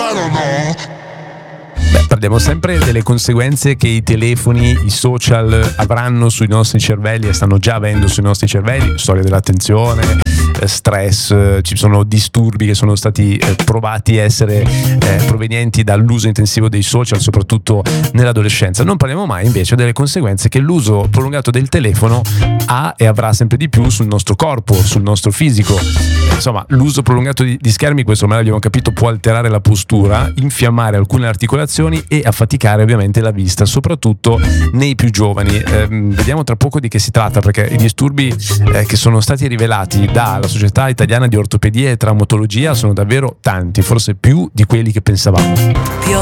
Beh, parliamo sempre delle conseguenze che i telefoni, i social avranno sui nostri cervelli e stanno già avendo sui nostri cervelli: storia dell'attenzione, stress, ci sono disturbi che sono stati provati a essere provenienti dall'uso intensivo dei social, soprattutto nell'adolescenza. Non parliamo mai invece delle conseguenze che l'uso prolungato del telefono ha e avrà sempre di più sul nostro corpo, sul nostro fisico. Insomma, l'uso prolungato di schermi, questo ormai l'abbiamo capito, può alterare la postura, infiammare alcune articolazioni e affaticare ovviamente la vista, soprattutto nei più giovani. Vediamo tra poco di che si tratta, perché i disturbi che sono stati rivelati dalla Società Italiana di Ortopedia e Traumatologia sono davvero tanti, forse più di quelli che pensavamo.